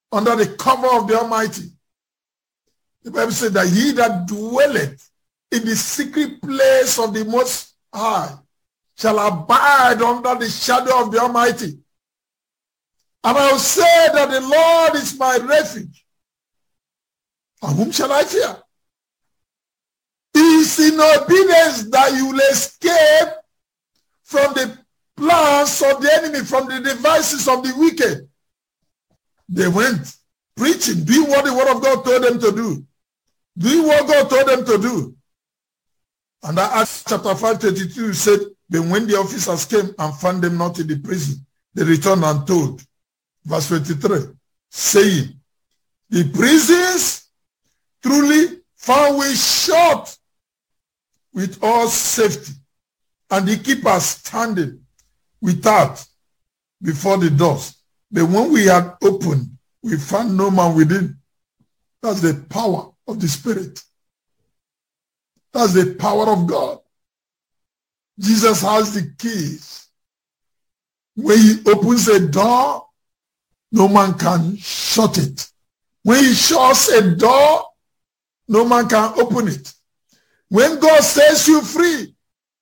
under the cover of the Almighty. The Bible said that he that dwelleth in the secret place of the Most High shall abide under the shadow of the Almighty. And I will say that the Lord is my refuge. And whom shall I fear? It is in obedience that you will escape from the plans of the enemy, from the devices of the wicked. They went preaching, doing what the word of God told them to do. Doing what God told them to do. And Acts chapter 5:32 said, then when the officers came and found them not in the prison, they returned and told. Verse 23, saying, the prisons truly found we shut with all safety, and the keepers standing without before the doors. But when we had opened, we found no man within. That's the power of the Spirit. That's the power of God. Jesus has the keys. When he opens a door, no man can shut it. When he shuts a door, no man can open it. When God sets you free,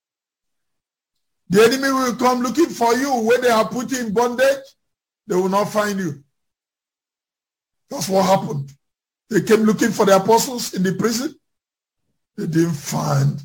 the enemy will come looking for you. When they are put in bondage, they will not find you. That's what happened. They came looking for the apostles in the prison. They didn't find.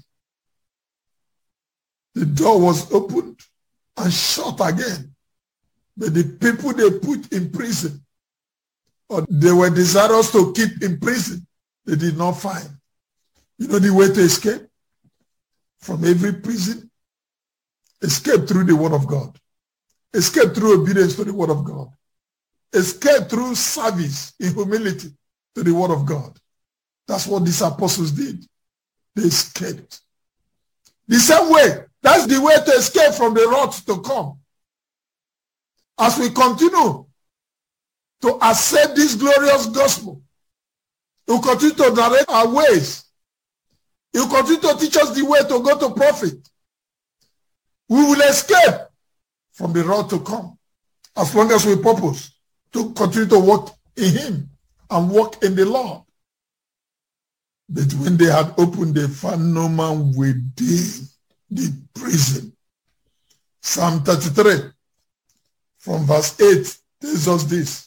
The door was opened and shut again. But the people they put in prison, or they were desirous to keep in prison, they did not find. You know the way to escape from every prison? Escape through the word of God. Escape through obedience to the word of God. Escape through service in humility to the word of God. That's what these apostles did. They escaped. The same way, that's the way to escape from the wrath to come. As we continue to accept this glorious gospel, He will continue to direct our ways. He will continue to teach us the way to go to profit. We will escape from the wrath to come as long as we purpose to continue to walk in Him and walk in the Lord. But when they had opened, they found no man within the prison. Psalm 33 from verse 8 tells us this.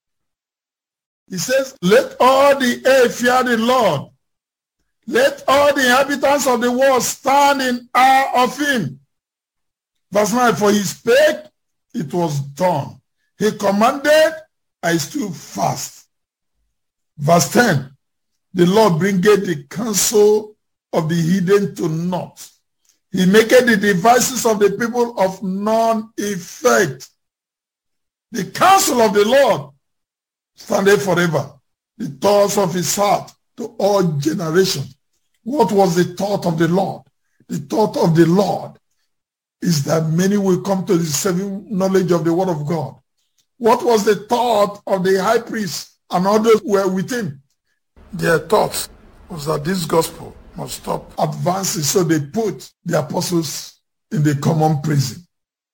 He says, let all the earth fear the Lord. Let all the inhabitants of the world stand in awe of him. Verse 9, for he spake, it was done. He commanded, I stood fast. Verse 10, the Lord bringeth the counsel of the hidden to naught. He maketh the devices of the people of none effect. The counsel of the Lord standeth forever. The thoughts of his heart to all generations. What was the thought of the Lord? The thought of the Lord is that many will come to the saving knowledge of the word of God. What was the thought of the high priest and others who were with him? Their thought was that this gospel must stop advancing, so they put the apostles in the common prison.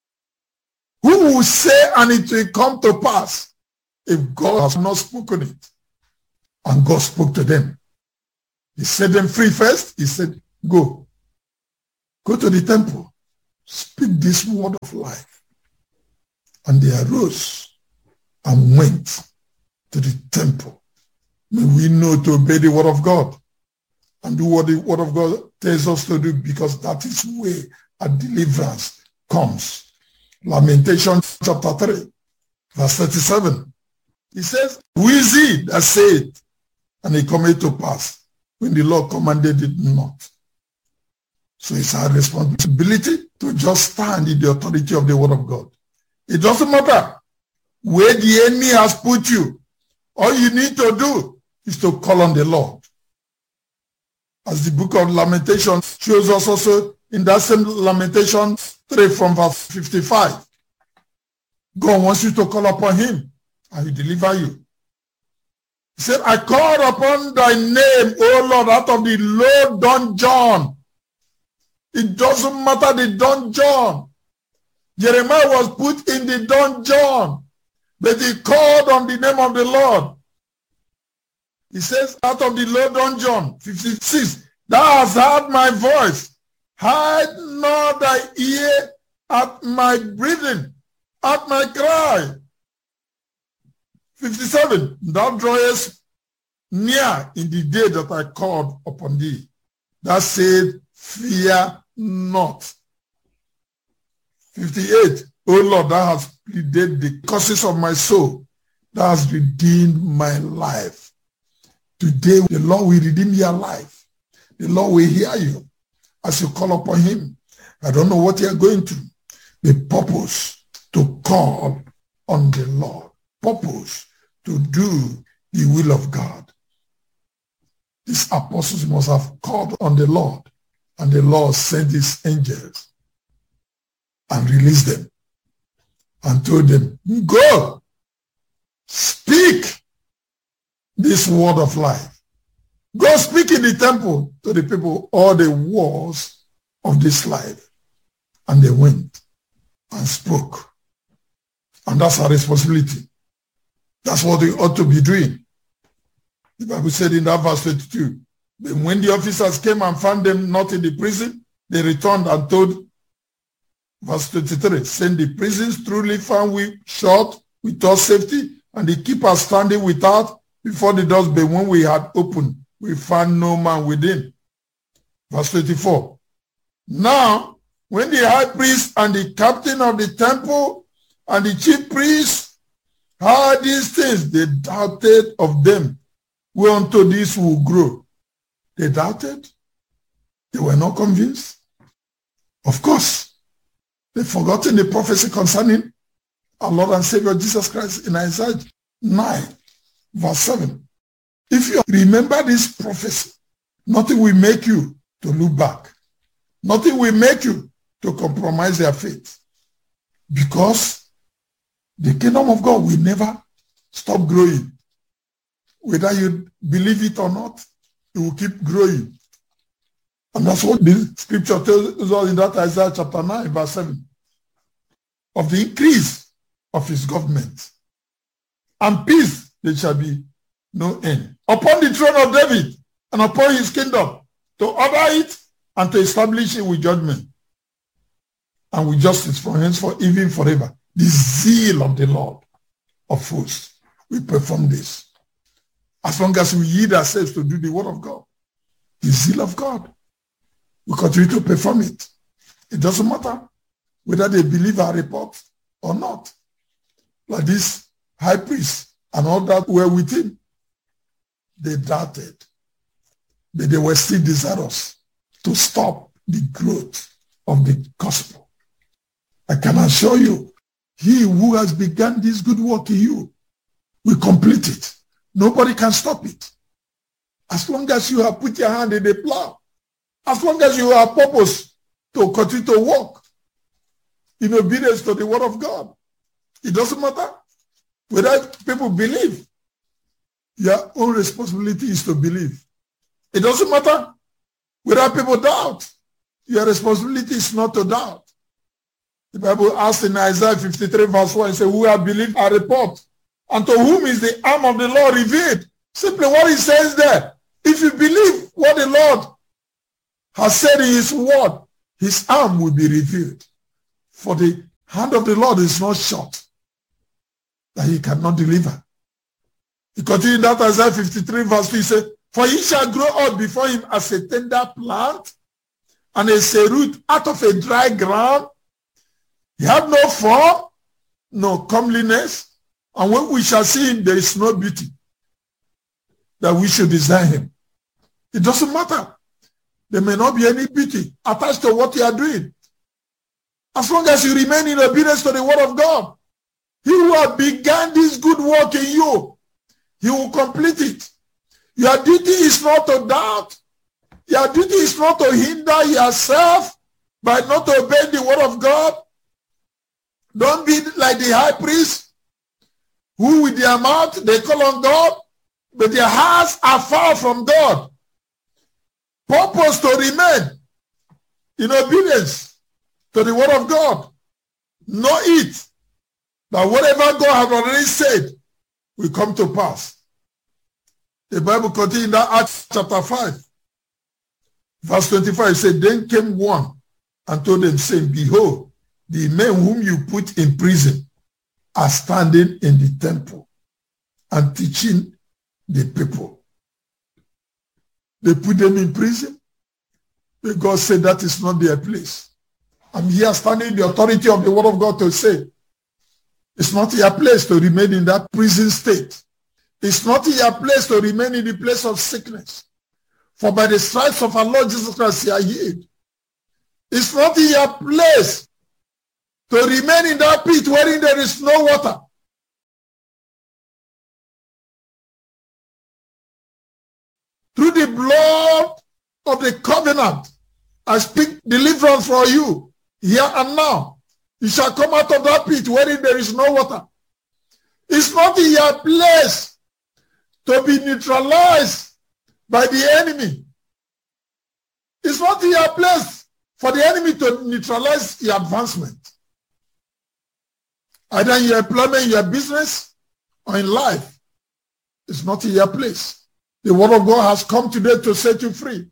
Who will say and it will come to pass if God has not spoken it? And God spoke to them. He set them free first. He said, go to the temple, speak this word of life. And they arose and went to the temple. May we know to obey the word of God and do what the word of God tells us to do, because that is where a deliverance comes. Lamentations chapter 3, verse 37. He says, who is he that said, and it cometh to pass, when the Lord commanded it not? So it's our responsibility to just stand in the authority of the word of God. It doesn't matter where the enemy has put you. All you need to do is to call on the Lord. As the book of Lamentations shows us also in that same Lamentations 3 from verse 55. God wants you to call upon him and he deliver you. He said, I called upon thy name, O Lord, out of the low dungeon. It doesn't matter the dungeon. Jeremiah was put in the dungeon. But he called on the name of the Lord. He says, out of the low dungeon, 56, thou hast heard my voice. Hide not thy ear at my breathing, at my cry. 57, thou drawest near in the day that I called upon thee. Thou said, fear not. 58, O Lord, thou hast pleaded the causes of my soul. Thou hast redeemed my life. Today, the Lord will redeem your life. The Lord will hear you as you call upon him. I don't know what you are going through. The purpose to call on the Lord. Purpose to do the will of God. These apostles must have called on the Lord, and the Lord sent his angels and released them and told them, go, speak this word of life. Go speak in the temple to the people all the words of this life. And they went and spoke. And that's our responsibility. That's what we ought to be doing. The Bible said in that verse 22, when the officers came and found them not in the prison, they returned and told, verse 23, saying the prisons truly found we shut without safety, and the keepers standing without before the doors, but when we had opened, we found no man within. Verse 24. Now, when the high priest and the captain of the temple and the chief priests heard these things, they doubted of them whereunto this will grow. They doubted. They were not convinced. Of course, they've forgotten the prophecy concerning our Lord and Savior Jesus Christ in Isaiah 9, verse 7. If you remember this prophecy, nothing will make you to look back. Nothing will make you to compromise their faith. Because the kingdom of God will never stop growing. Whether you believe it or not, it will keep growing. And that's what the scripture tells us in that Isaiah chapter 9, verse 7. Of the increase of his government. And peace there shall be no end. Upon the throne of David and upon his kingdom, to order it and to establish it with judgment and with justice from henceforth, even forever. The zeal of the Lord of hosts will perform this. As long as we yield ourselves to do the word of God, the zeal of God will continue to perform it. It doesn't matter whether they believe our report or not. Like this high priest and all that were with him, they doubted, but they were still desirous to stop the growth of the gospel. I can assure you, he who has begun this good work in you will complete it. Nobody can stop it. As long as you have put your hand in the plow, as long as you have purpose to continue to walk in obedience to the word of God, it doesn't matter whether people believe. Your own responsibility is to believe. It doesn't matter whether people doubt. Your responsibility is not to doubt. The Bible asks in Isaiah 53 verse 1, it says, who have believed our report, and to whom is the arm of the Lord revealed? Simply what he says there. If you believe what the Lord has said in his word, his arm will be revealed. For the hand of the Lord is not short, that he cannot deliver. He continued that Isaiah 53 verse 2, he said, for he shall grow up before him as a tender plant, and as a root out of a dry ground. He had no form, no comeliness, and when we shall see him, there is no beauty that we should desire him. It doesn't matter. There may not be any beauty attached to what you are doing. As long as you remain in obedience to the word of God, he who has begun this good work in you, he will complete it. Your duty is not to doubt. Your duty is not to hinder yourself by not obeying the word of God. Don't be like the high priest, who with their mouth they call on God, but their hearts are far from God. Purpose to remain in obedience to the word of God. Know it that whatever God had already said will come to pass. The Bible continues in that Acts chapter 5, verse 25. It said, then came one and told them, saying, behold, the men whom you put in prison are standing in the temple and teaching the people. They put them in prison, but God said that is not their place. I'm here standing in the authority of the word of God to say, it's not your place to remain in that prison state. It's not your place to remain in the place of sickness. For by the stripes of our Lord Jesus Christ, you are healed. It's not your place to remain in that pit wherein there is no water. Through the blood of the covenant, I speak deliverance for you here and now. You shall come out of that pit wherein there is no water. It's not in your place to be neutralized by the enemy. It's not in your place for the enemy to neutralize your advancement. Either in your employment, in your business, or in life. It's not in your place. The word of God has come today to set you free.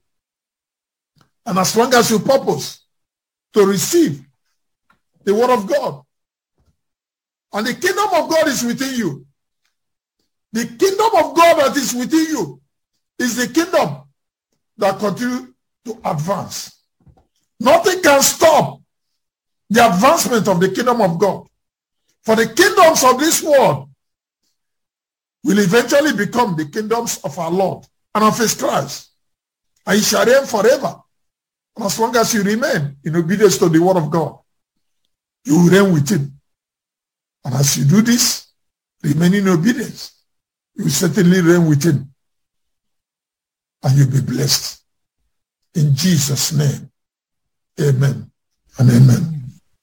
And as long as you purpose to receive the word of God, and the kingdom of God is within you. The kingdom of God that is within you is the kingdom that continues to advance. Nothing can stop the advancement of the kingdom of God. For the kingdoms of this world will eventually become the kingdoms of our Lord and of his Christ. And he shall reign forever. And as long as you remain in obedience to the word of God, you will reign with him. And as you do this, remain in obedience, you will certainly reign with him. And you'll be blessed. In Jesus' name, amen and amen.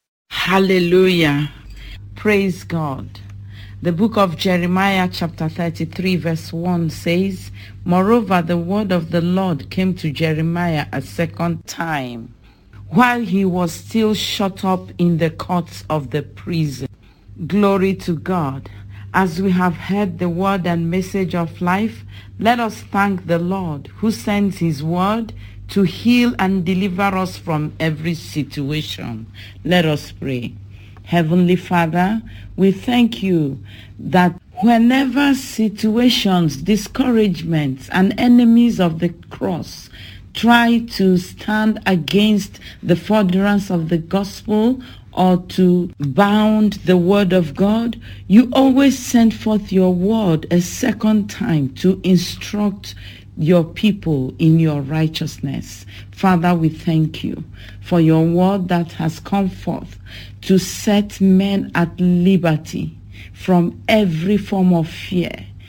Hallelujah. Praise God. The book of Jeremiah chapter 33 verse 1 says, moreover, the word of the Lord came to Jeremiah a second time, while he was still shut up in the courts of the prison. Glory to God. As we have heard the word and message of life, let us thank the Lord who sends his word to heal and deliver us from every situation. Let us pray. Heavenly Father, we thank you that whenever situations, discouragements, and enemies of the cross try to stand against the furtherance of the gospel or to bound the word of God, you always send forth your word a second time to instruct your people in your righteousness. Father, we thank you for your word that has come forth to set men at liberty from every form of fear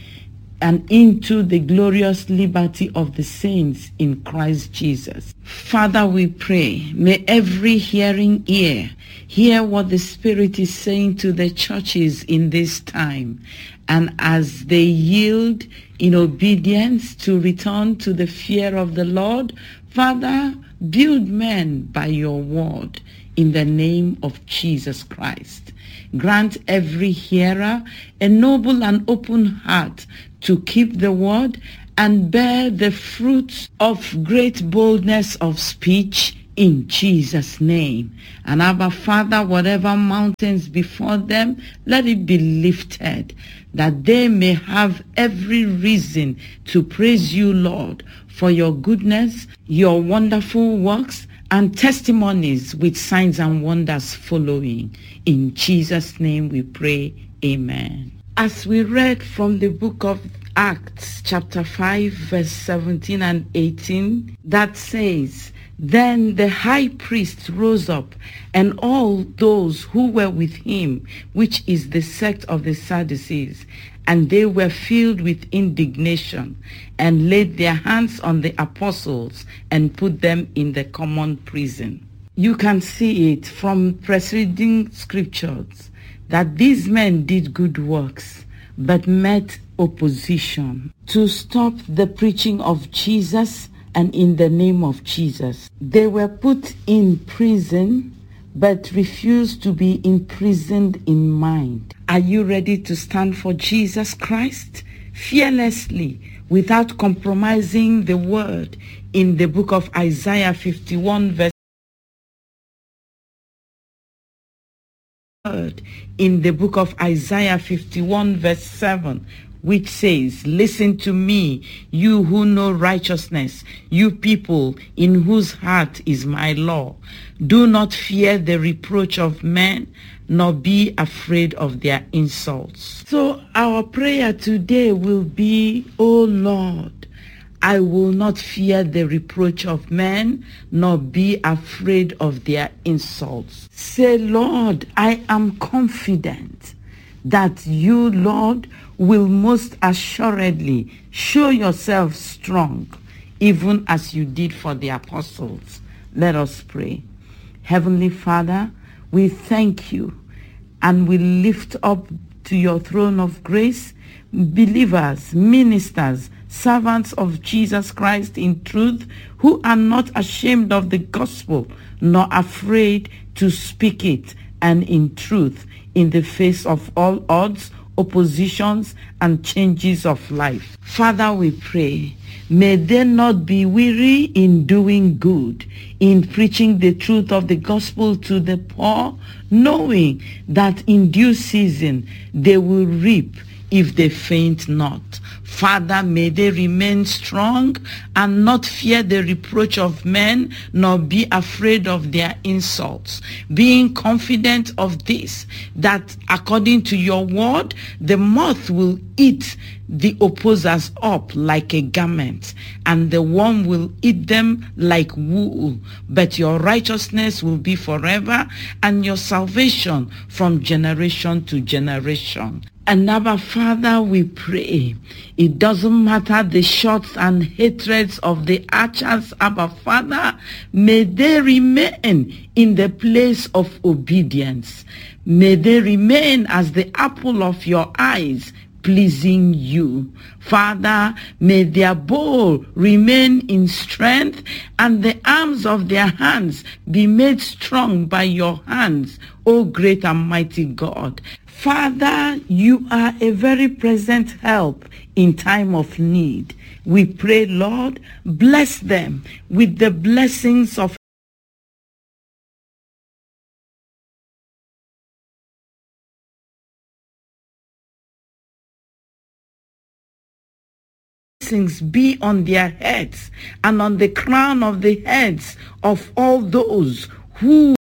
and into the glorious liberty of the saints in Christ Jesus. Father, we pray, may every hearing ear hear what the Spirit is saying to the churches in this time, and as they yield in obedience to return to the fear of the Lord, Father, build men by your word in the name of Jesus Christ. Grant every hearer a noble and open heart to keep the word and bear the fruits of great boldness of speech in Jesus' name. And Abba, Father, whatever mountains before them, let it be lifted, that they may have every reason to praise you, Lord, for your goodness, your wonderful works, and testimonies with signs and wonders following. In Jesus' name we pray, amen. As we read from the book of Acts chapter 5 verse 17 and 18, that says, then the high priest rose up, and all those who were with him, which is the sect of the Sadducees, and they were filled with indignation, and laid their hands on the apostles, and put them in the common prison. You can see it from preceding scriptures that these men did good works, but met opposition to stop the preaching of Jesus and in the name of Jesus. They were put in prison but refuse to be imprisoned in mind. Are you ready to stand for Jesus Christ fearlessly, without compromising the word in the book of Isaiah 51 verse in the book of Isaiah 51 verse 7, which says, "Listen to me, you who know righteousness, you people in whose heart is my law. Do not fear the reproach of men, nor be afraid of their insults." So our prayer today will be, "O Lord, I will not fear the reproach of men, nor be afraid of their insults." Say, "Lord, I am confident that you, Lord, will most assuredly show yourself strong, even as you did for the apostles." Let us pray. Heavenly Father, we thank you and we lift up to your throne of grace believers, ministers, servants of Jesus Christ in truth, who are not ashamed of the gospel, nor afraid to speak it, and in truth, in the face of all odds, oppositions, and changes of life. Father, we pray, may they not be weary in doing good, in preaching the truth of the gospel to the poor, knowing that in due season they will reap if they faint not. Father, may they remain strong and not fear the reproach of men, nor be afraid of their insults, being confident of this, that according to your word, the moth will eat the opposers up like a garment, and the worm will eat them like wool. But your righteousness will be forever, and your salvation from generation to generation. And Abba Father, we pray, it doesn't matter the shots and hatreds of the archers, Abba Father, may they remain in the place of obedience. May they remain as the apple of your eyes, pleasing you. Father, may their bow remain in strength, and the arms of their hands be made strong by your hands, O great and mighty God. Father, you are a very present help in time of need. We pray, Lord, bless them with the blessings of be on their heads and on the crown of the heads of all those who